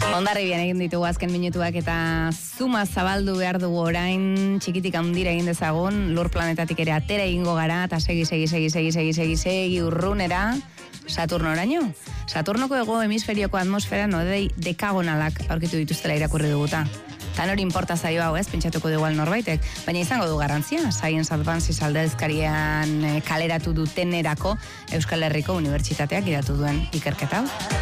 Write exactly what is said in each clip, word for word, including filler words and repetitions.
Ondarribian egin ditugu azken minutuak eta zuma zabaldu behar dugu orain txikitik handira egin dezagun, lur planetatik ere atera egingo gara eta segi, segi, segi, segi, segi, segi, segi urrunera Saturnoraino. Saturnoko hego hemisferioko atmosferan hodei dekagonalak aurkitu dituztela irakurri duguta. Tan hori inporta zaio hau ez, pentsatuko dugu norbaitek, baina izango du garantzia, Science Advances aldezkarian kaleratu dutenerako Euskal Herriko Unibertsitateak idatu duen ikerketa.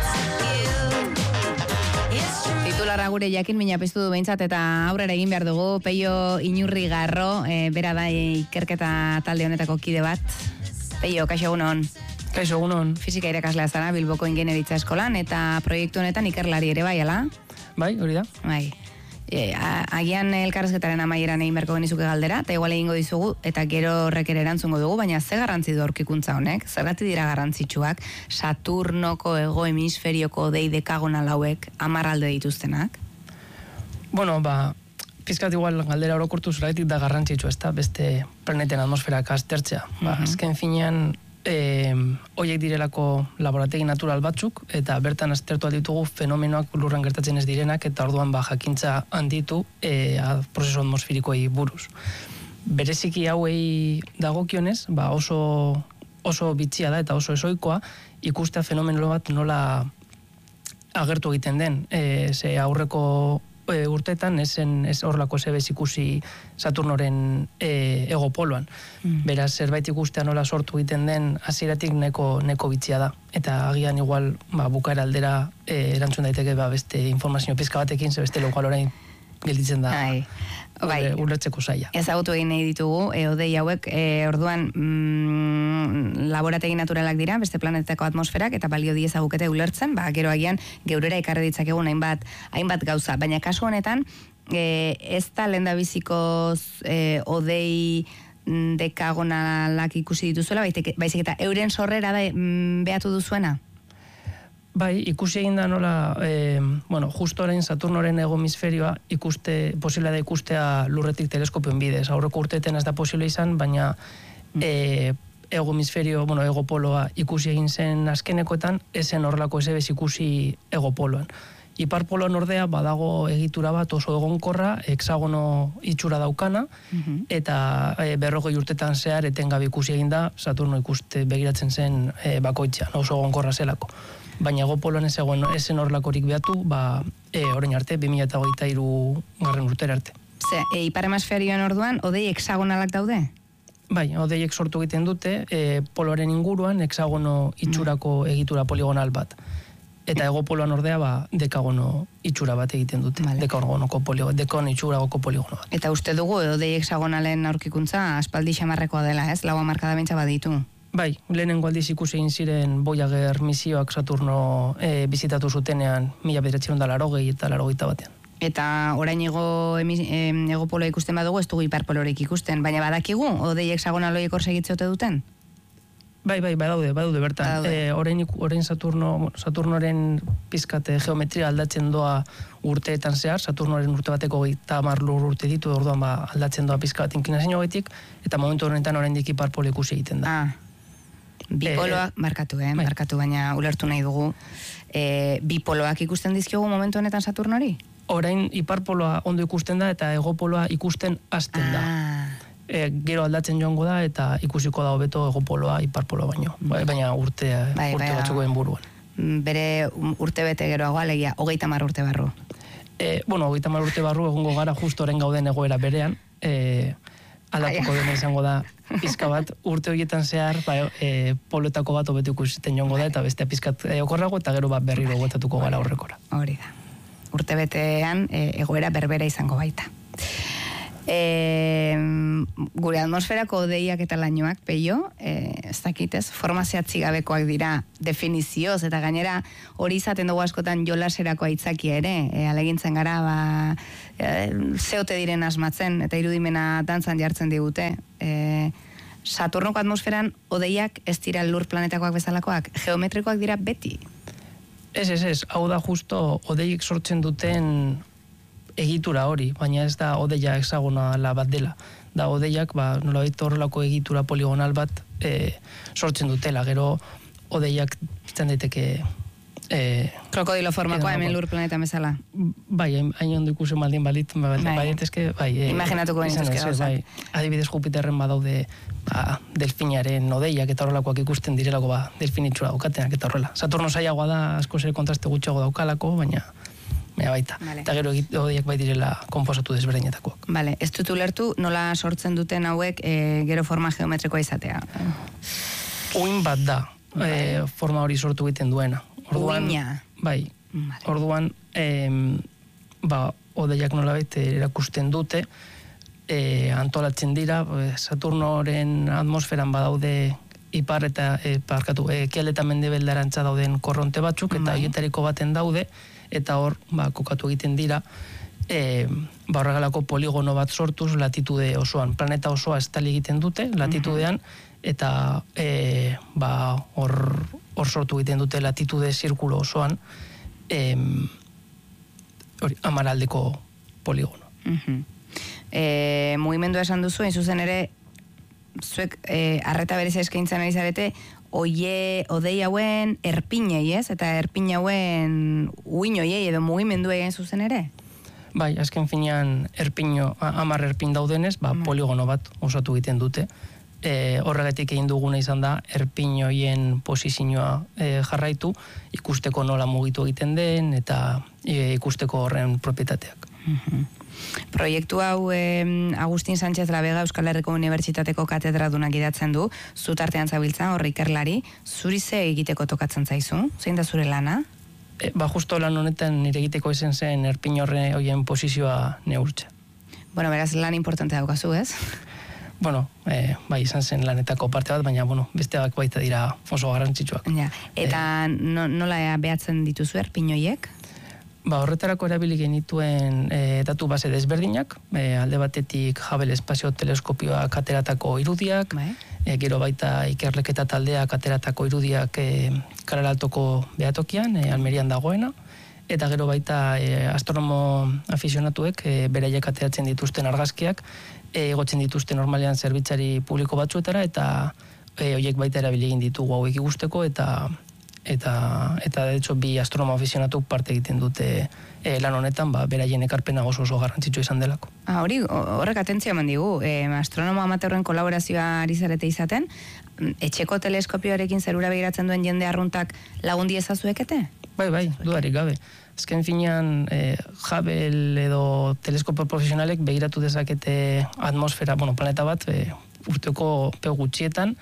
Titularra gure jakin mina piztu du behintzat eta aurrera egin behar dugu, Peio Inurri Garro, e, bera da ikerketa talde honetako kide bat. Peio, kaixo egunon. Kaixo egunon. Fisika irakaslea zara Bilboko Ingeniaritza Eskolan eta proiektu honetan ikerlari ere bai, ala? Bai, hori da. Bai. E, a, agian elkarrezketaren amaieran egin berko genizuke galdera, eta igual egingo dizugu, eta gero horrek ere erantzungo dugu, baina ze garrantzi du aurkikuntza honek? Zergatik dira garrantzitsuak Saturnoko hego hemisferioko dei dekagonal hauek hamarralde dituztenak? Bueno, ba, pizkat igual galdera orokortu zergatik da garrantzitsu, ez da, beste planeten atmosferak aztertzea. Ba, Mhm. azken finean, E, oiek direlako laborategi natural batzuk, eta bertan aztertu alditugu fenomenoak lurran gertatzen ez direnak, eta orduan ba, jakintza handitu e, a, prozesu atmosferikoei buruz. Bereziki hauei dagokionez, ba, oso, oso bitxia da eta oso esoikoa, ikustea fenomeno bat nola agertu egiten den. E, ze aurreko e, urtetan esen ez horlako zebez ikusi Saturnoren e, egopoloan. Mm. Beraz, zerbait ikustea nola sortu egiten den hasieratik neko, neko bitxia da. Eta agian igual ba, bukaera aldera e, erantzun daiteke ba, beste informazio pizka batekin, ze beste lokal orain gelditzen da. Ai. Bai. Ulertzeko zaila. Ezagutu egin nahi ditugu, e, odei hauek, e, orduan mm, laborategi naturalak dira, beste planetako atmosferak, eta balio diezagukete ulertzen, ba, gero agian geurera ekarri ditzakegun hainbat, hainbat gauza. Baina kasu honetan, e, ez da lendabiziko e, odei dekagonalak ikusi dituzuela, baizik eta euren sorrera da mm, behatu duzuena? Bai, ikusi egin da nola, e, bueno, justo orain Saturnoren hego hemisferioa ikuste, posible da ikustea lurretik teleskopioen bidez. Aurreko urteetan ez da posible izan, baina e, hego hemisferio, bueno, hego poloa ikusi egin zen azkenekoetan, esen horrelako ezebez ikusi hego poloan. Ipar poloan ordea badago egitura bat oso egonkorra, hexagono itxura daukana, uh-huh. eta e, berrogei urtetan zehar etengabe ikusi egin da Saturno ikuste begiratzen zen e, bakoitzean, oso egonkorra zelako. Baina egopoloan ez egon esen horlakorik behatu, ba, e, orain arte, bi mila hogeita hiru garren urtera arte. Ze, e, ipar hemisferioan orduan, odei hexagonalak daude? Bai, odeiek sortu egiten dute, e, poloaren inguruan, hexagono itxurako egitura poligonal bat. Eta egopoloan ordea, ba, dekagono itxura bat egiten dute. Vale. Dekagonoko poligono, dekon itxuragoko poligono bat. Eta uste dugu, odei hexagonalen aurkikuntza aspaldi xamarrekoa dela, ez? Lau hamarkada bentsa baditu. Bai, lehenengo aldiz ikusi egin ziren Voyager misioak Saturno e, bizitatu zutenean mila bederatziehun eta laurogei eta laurogeita batean. Eta orain ego, ego poloa ikusten badugu, ez dugu hiperpolorik ikusten, baina badakigu, odei hexagonaloiek hor segitzeote duten? Bai, bai, badaude, badaude bertan. Badaude. E, orain, orain Saturno, Saturnoren pizkate geometria aldatzen doa urteetan zehar, Saturnoren urte bateko gehieta hamar lur urte ditu, orduan ba, aldatzen doa pizka bat inklinazio gaitik, eta momentu honetan oraindik hiperpolo ikusi egiten da. Ah. Bipoloak, e, markatu, eh, bai. markatu, baina ulertu nahi dugu. E, bipoloak ikusten dizkiogu momentu honetan Saturnori? Orain hiperpoloa ondo ikusten da eta egopoloa ikusten hasten ah. da. E, gero aldatzen joango da eta ikusiko da hobeto egopoloa hiperpoloa baino. Bai. Baina urte, bai, urte bai, batzukoen buruan. Bere urte bete geroago alegia, hogeita mar urte barru. E, bueno, hogeita mar urte barru egongo gara justo orain gauden egoera berean. E, aldatuko dena izango da pizka bat, urte horietan zehar ba, e, poloetako bat hobetu ikusiten joango da, eta bestea pizkat e, okorrago, eta gero bat berriro gotatuko gara horrekora. Hori da. Urte betean e, egoera berbera izango baita. E, gure atmosferako odeiak eta lainoak, Peio, e, ez dakitez, forma zehatzi gabekoak dira definizioz, eta gainera hori izaten dugu askotan jolaserako aitzakia ere, e, alegintzen gara, ba, e, zeote diren asmatzen, eta irudimena dantzan jartzen digute. E, Saturnoko atmosferan odeiak ez dira lur planetakoak bezalakoak, geometrikoak dira beti. Ez, ez, ez, hau da justo odeiek sortzen duten egitura hori, baina ez da odeia hexagonala bat dela. Da odeiak, ba, nolabait horrelako egitura poligonal bat e, sortzen dutela. Gero odeiak izan daiteke E, Krokodilo formakoa hemen lur planeta bezala. Bai, hain ondo ikusen baldin balit, bai, bai, bai, e, imaginatuko benituzke gauzak. Bai, adibidez Jupiterren badaude ba, delfinaren odeiak eta horrelakoak ikusten direlako ba, delfinitxura daukatenak eta horrela. Saturno zailagoa da, asko zer kontraste gutxiago daukalako, baina baina baita. Vale. Eta gero odeiak bai direla konposatu desberdinetakoak. Vale, ez dut ulertu nola sortzen duten hauek e, gero forma geometrikoa izatea. Uin bat da, vale. e, forma hori sortu egiten duena. Orduan, Uina. Bai, vale. Orduan, em, ba, odeiak nolabait erakusten dute, e, antolatzen dira, Saturnoren atmosferan badaude ipar eta, e, parkatu, e, ekialde eta mendebeldarantza dauden korronte batzuk, eta horietariko baten daude, eta hor, ba, kokatu egiten dira, e, ba, horregalako poligono bat sortuz latitude osoan. Planeta osoa estali egiten dute, latitudean, eta e, ba, hor, hor sortu egiten dute latitude zirkulo osoan, e, hori, amaraldeko poligono. Uh-huh. E, mugimendua esan duzu, hain zuzen ere, zuek e, arreta berez eskaintzen ari zarete, oie, odei hauen erpinei, ez? Eta erpin hauen uinoiei edo mugimendu egin zuzen ere? Bai, azken finean erpino, amar erpin daudenez, ba, mm. poligono bat osatu egiten dute. E, horregatik egin duguna izan da, erpinoien posizioa e, jarraitu, ikusteko nola mugitu egiten den, eta e, ikusteko horren propietateak. Mm-hmm. Proiektu hau eh, Agustin Sánchez Labega Euskal Herriko Unibertsitateko katedradunak idatzen du, zutartean zabiltza, horri ikerlari, zuri ze egiteko tokatzen zaizu? Zein da zure lana? E, ba, justo lan honetan nire egiteko esen zen erpin horre hoien posizioa neurtze. Bueno, beraz, lan importante daukazu, ez? Bueno, eh, bai, izan zen lanetako parte bat, baina, bueno, besteak baita dira oso garrantzitsuak. Ja. Eta eh, no, nola behatzen dituzu erpin hoiek? Ba, horretarako erabili genituen e, datu base desberdinak, e, alde batetik Hubble espazio teleskopioak ateratako irudiak, e, gero baita ikerleketa taldeak ateratako irudiak e, Karalaltoko behatokian, e, Almerian dagoena, eta gero baita e, astronomo aficionatuek e, beraiek ateratzen dituzten argazkiak, e, egotzen dituzten normalean zerbitzari publiko batzuetara, eta e, horiek baita erabili egin ditugu hauek ikusteko, eta eta eta de hecho bi astronomo aficionatuk parte egiten dute e, lan honetan, ba beraien ekarpena oso oso garrantzitsua izan delako. Ah, hori horrek atentzia eman digu, e, astronomo amateurren kolaborazioa ari zarete izaten, etxeko teleskopioarekin zerura begiratzen duen jende arruntak lagundi ezazuekete? Bai, bai, dudarik gabe. Azken finean, e, Hubble edo teleskopio profesionalek begiratu dezakete atmosfera, bueno, planeta bat, e, urteko peu gutxietan,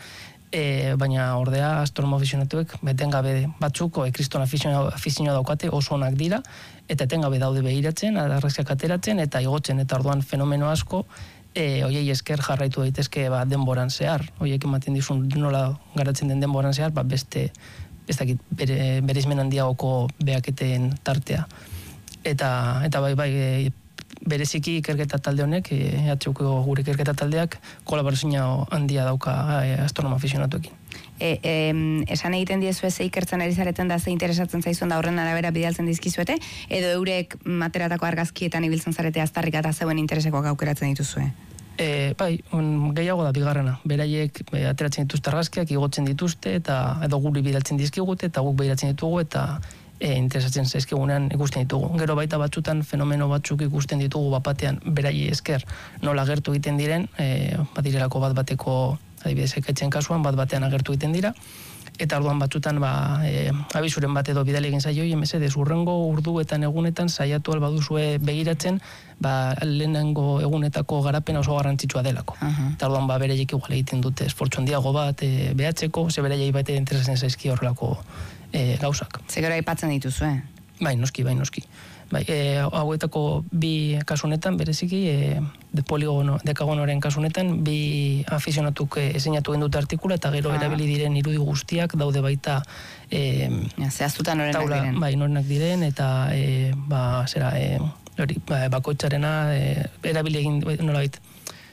E, baina ordea astronomo aficionatuek etengabe batzuk e, kriston afizioa daukate oso onak dira, eta etengabe daude behiratzen, argazkiak ateratzen eta igotzen, eta orduan fenomeno asko e, oiei esker jarraitu daitezke ba, denboran zehar. Oiek ematen dizun nola garatzen den denboran zehar, ba, beste bestakit, bere, bere izmen handiagoko behaketen tartea. Eta, eta bai, bai, e, bereziki ikerketa talde honek, E H Uko gure ikerketa taldeak, kolaborazioa handia dauka e, astronomo aficionatuekin. E, e, esan egiten diezu ze ikertzen ari zareten da ze interesatzen zaizuen da horren arabera bidaltzen dizkizuete, edo eurek materatako argazkietan ibiltzen zarete aztarrik eta zeuen interesekoak aukeratzen dituzue? E, bai, un, gehiago da bigarrena. Beraiek e, ateratzen dituzte argazkiak, igotzen dituzte, eta edo guri bidaltzen dizkigute, eta guk behiratzen ditugu, eta E, interesatzen zaizkigunean ikusten ditugu. Gero baita batzutan fenomeno batzuk ikusten ditugu bapatean berai esker nola agertu egiten diren, e, badirelako bat bateko adibidez ekaitzen kasuan bat batean agertu egiten dira, eta orduan batzutan ba, e, abizuren bat edo bidali egin zaio, mesedez urrengo urduetan egunetan saiatu albaduzue begiratzen, ba, lehenengo egunetako garapena oso garrantzitsua delako. Uh-huh. Eta orduan ba, beraiek igual egiten dute esfortzu handiago bat e, behatzeko, ze beraiei baita interesatzen zaizki horrelako E, gauzak. Zegero aipatzen dituzu, eh? Bai, noski, bai, noski. Bai, e, hauetako bi kasunetan, bereziki, e, de poligono, dekagonoren kasunetan, bi afizionatuk e, esenatu dute artikula, eta gero ah. erabili diren irudi guztiak daude baita e, ja, zehaztuta norenak taula, diren. Bai, norenak diren, eta e, ba, zera, e, hori, ba, bakoitzarena e, erabili egin, nola baita,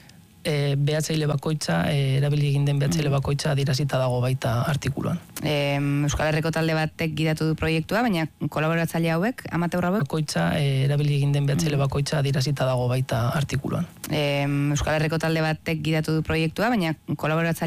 E, behatzaile bakoitza, e, erabili egin den behatzaile bakoitza adirazita dago baita artikuluan. E, Euskal Herriko talde batek gidatu du proiektua, baina kolaboratzaile hauek, amateur hauek? Bakoitza, e, erabili egin den behatzaile bakoitza adirazita dago baita artikuluan. E, Euskal Herriko talde batek gidatu du proiektua, baina kolaboratzaile